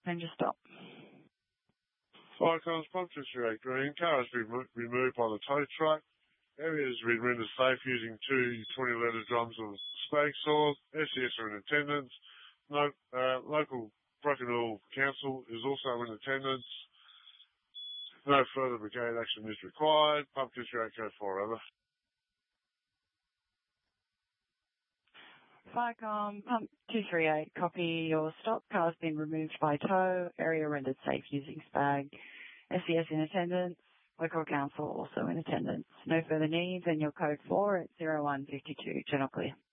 And just stop. Fire comms, pump 238 green. Car has been removed by the tow truck. Area has been rendered safe using 2 20-litre drums of spag salt. SES are in attendance. Local Brackenhall Council is also in attendance. No further brigade action is required. Pump 238 code 4 over. Firecom, pump 238, copy your stop. Car's been removed by tow. Area rendered safe using spag. SES in attendance. Local council also in attendance. No further needs, and your code 4 at 0152. General clear.